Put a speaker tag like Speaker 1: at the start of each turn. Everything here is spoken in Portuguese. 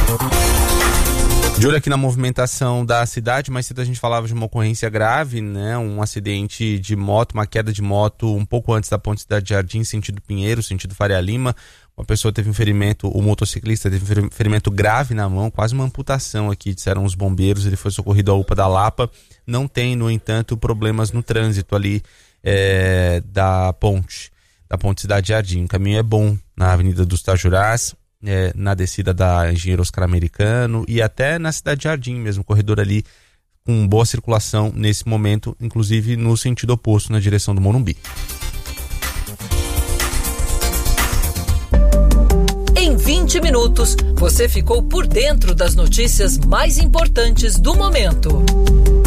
Speaker 1: De olho aqui na movimentação da cidade, mais cedo a gente falava de uma ocorrência grave, né? Um acidente de moto, uma queda de moto um pouco antes da ponte Cidade Jardim, sentido Pinheiro, sentido Faria Lima. Uma pessoa teve um ferimento, o motociclista teve um ferimento grave na mão, quase uma amputação aqui, disseram os bombeiros. Ele foi socorrido à UPA da Lapa. Não tem, no entanto, problemas no trânsito ali da ponte Cidade Jardim. O caminho é bom na Avenida dos Tajurás, na descida da Engenheiro Oscar Americano e até na Cidade Jardim mesmo, corredor ali com boa circulação nesse momento, inclusive no sentido oposto, na direção do Morumbi.
Speaker 2: Em 20 minutos, você ficou por dentro das notícias mais importantes do momento.